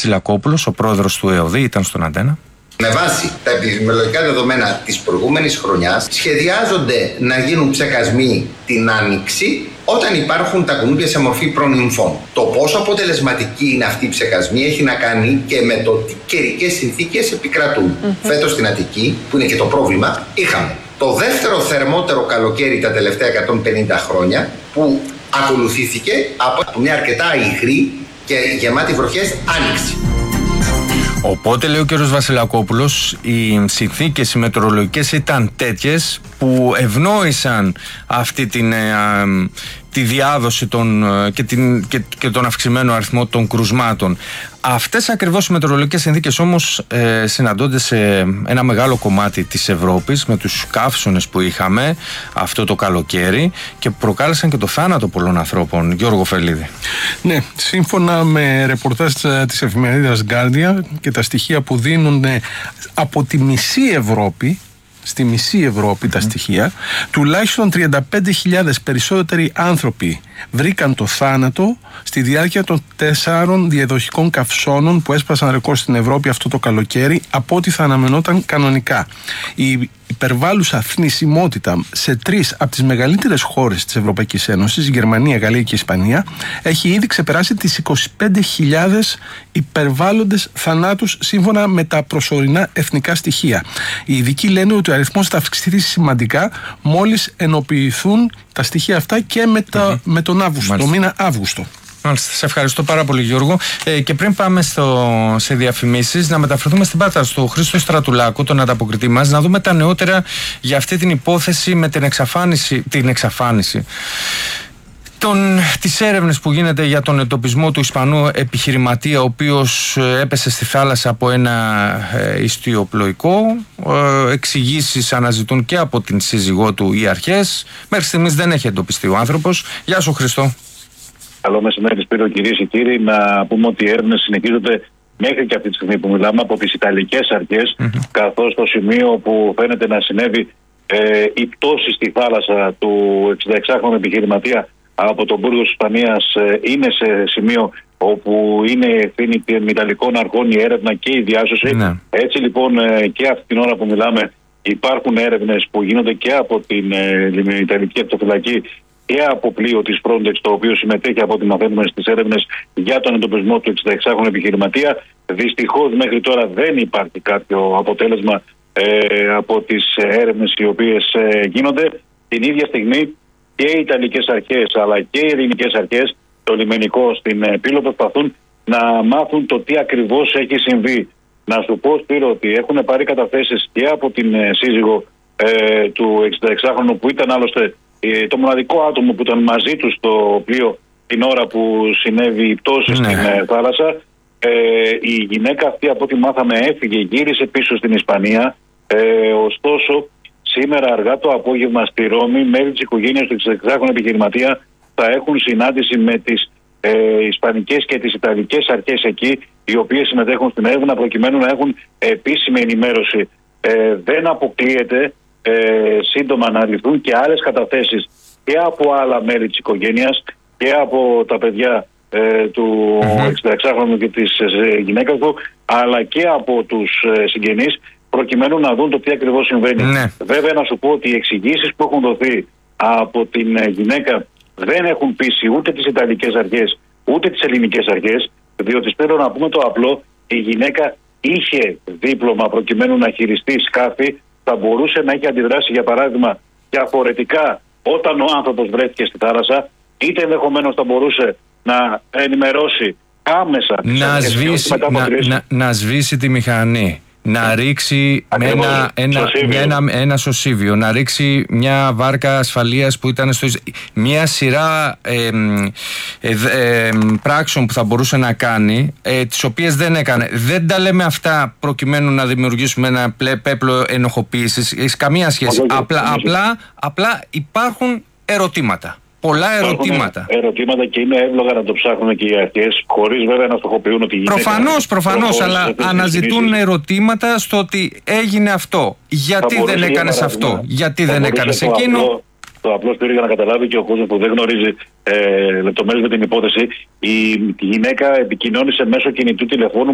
Βασιλακόπουλος, ο πρόεδρος του ΕΟΔΗ, ήταν στον Αντένα. Με βάση τα επιδημιολογικά δεδομένα της προηγούμενης χρονιάς, σχεδιάζονται να γίνουν ψεκασμοί την Άνοιξη όταν υπάρχουν τα κουνούπια σε μορφή προνυμφών. Το πόσο αποτελεσματική είναι αυτή η ψεκασμή έχει να κάνει και με το τι καιρικές συνθήκες επικρατούν. Φέτος στην Αττική, που είναι και το πρόβλημα, είχαμε το δεύτερο θερμότερο καλοκαίρι τα τελευταία 150 χρόνια, που ακολουθήθηκε από μια αρκετά υγρή και γεμάτη βροχές Άνοιξη. Οπότε, λέει ο κ. Βασιλακόπουλος, οι συνθήκες οι μετεωρολογικές ήταν τέτοιες που ευνόησαν αυτή τη διάδοση και τον αυξημένο αριθμό των κρουσμάτων. Αυτές ακριβώς οι μετεωρολογικές συνθήκες όμως συναντώνται σε ένα μεγάλο κομμάτι της Ευρώπης με τους καύσονες που είχαμε αυτό το καλοκαίρι και προκάλεσαν και το θάνατο πολλών ανθρώπων. Γιώργο Φελίδη. Ναι, σύμφωνα με ρεπορτάζ της εφημερίδας Guardian και τα στοιχεία που δίνουν από τη μισή Ευρώπη, στη μισή Ευρώπη τα στοιχεία, τουλάχιστον 35.000 περισσότεροι άνθρωποι βρήκαν το θάνατο στη διάρκεια των 4 διαδοχικών καυσώνων που έσπασαν ρεκόρ στην Ευρώπη αυτό το καλοκαίρι από ό,τι θα αναμενόταν κανονικά. Η υπερβάλλουσα θνησιμότητα σε 3 από τις μεγαλύτερες χώρες της Ευρωπαϊκής Ένωσης, Γερμανία, Γαλλία και Ισπανία, έχει ήδη ξεπεράσει τις 25.000 υπερβάλλοντες θανάτους σύμφωνα με τα προσωρινά εθνικά στοιχεία. Οι ειδικοί λένε ότι ο αριθμός θα αυξηθεί σημαντικά μόλις ενοποιηθούν τα στοιχεία αυτά και με τον Αύγουστο, το μήνα Αύγουστο. Μάλιστα, σε ευχαριστώ πάρα πολύ, Γιώργο. Και πριν πάμε σε διαφημίσεις, να μεταφερθούμε στην Πάτρα, στο Χρήστο Στρατουλάκο, τον ανταποκριτή μας, να δούμε τα νεότερα για αυτή την υπόθεση με την εξαφάνιση. Τις έρευνες που γίνεται για τον εντοπισμό του Ισπανού επιχειρηματία, ο οποίος έπεσε στη θάλασσα από ένα ιστιοπλοϊκό. Εξηγήσεις αναζητούν και από την σύζυγό του οι αρχές. Μέχρι στιγμής δεν έχει εντοπιστεί ο άνθρωπος. Γεια σου, Χριστό. Καλό μεσημέρι, Σπύρο, κυρίες και κύριοι. Να πούμε ότι οι έρευνες συνεχίζονται μέχρι και αυτή τη στιγμή που μιλάμε από τις Ιταλικές αρχές, καθώς στο σημείο που φαίνεται να συνέβη η πτώση στη θάλασσα του 66χρονου επιχειρηματία από τον Μπούργο της Ισπανίας είναι σε σημείο όπου είναι ευθύνη των Ιταλικών αρχών η έρευνα και η διάσωση. Ναι. Έτσι λοιπόν και αυτή την ώρα που μιλάμε υπάρχουν έρευνες που γίνονται και από την Ιταλική Ακτοφυλακή και από πλοίο της Frontex, το οποίο συμμετέχει από ό,τι μαθαίνουμε στις έρευνες για τον εντοπισμό του 66χρονου επιχειρηματία. Δυστυχώς μέχρι τώρα δεν υπάρχει κάποιο αποτέλεσμα από τις έρευνες οι οποίες γίνονται. Την ίδια στιγμή και οι Ιταλικές αρχές αλλά και οι ελληνικές αρχές, το λιμενικό στην Πύλο, προσπαθούν να μάθουν το τι ακριβώς έχει συμβεί. Να σου πω, Σπύρο, ότι έχουν πάρει καταθέσεις και από την σύζυγο του 66χρονου, που ήταν άλλωστε το μοναδικό άτομο που ήταν μαζί του στο πλοίο την ώρα που συνέβη η πτώση στην θάλασσα. Η γυναίκα αυτή, από ό,τι μάθαμε, έφυγε, γύρισε πίσω στην Ισπανία. Ωστόσο, σήμερα αργά το απόγευμα στη Ρώμη, μέλη της οικογένειας του 66χρονου επιχειρηματία θα έχουν συνάντηση με τις Ισπανικές και τις Ιταλικές αρχές εκεί, οι οποίες συμμετέχουν στην έρευνα προκειμένου να έχουν επίσημη ενημέρωση. Δεν αποκλείεται σύντομα να ληφθούν και άλλες καταθέσεις και από άλλα μέλη της οικογένειας και από τα παιδιά του 66χρονου και της γυναίκας του, αλλά και από τους συγγενείς, προκειμένου να δουν το τι ακριβώς συμβαίνει. Ναι. Βέβαια, να σου πω ότι οι εξηγήσεις που έχουν δοθεί από την γυναίκα δεν έχουν πείσει ούτε τις Ιταλικές αρχές ούτε τις ελληνικές αρχές, διότι θέλω να πούμε το απλό: η γυναίκα είχε δίπλωμα προκειμένου να χειριστεί σκάφη, θα μπορούσε να έχει αντιδράσει, για παράδειγμα, διαφορετικά όταν ο άνθρωπος βρέθηκε στη θάλασσα, είτε ενδεχομένως θα μπορούσε να ενημερώσει άμεσα να σβήσει τη μηχανή, να ρίξει ένα σωσίβιο, να ρίξει μια βάρκα ασφαλείας που ήταν μια σειρά πράξεων που θα μπορούσε να κάνει, τις οποίες δεν έκανε. Δεν τα λέμε αυτά προκειμένου να δημιουργήσουμε ένα πέπλο ενοχοποίησης, έχει καμία σχέση. Απλά υπάρχουν ερωτήματα. Πολλά ερωτήματα. Ερωτήματα, και είναι εύλογα να το ψάχνουν και οι αρχές, χωρίς βέβαια να στοχοποιούν ότι γίνεται. Προφανώς, αλλά αναζητούν ερωτήματα στο ότι έγινε αυτό. Γιατί δεν έκανες αυτό, γιατί δεν έκανες εκείνο. Το απλό, Σπύρο, για να καταλάβει και ο κόσμος που δεν γνωρίζει λεπτομέρειες με την υπόθεση, η γυναίκα επικοινώνησε μέσω κινητού τηλεφώνου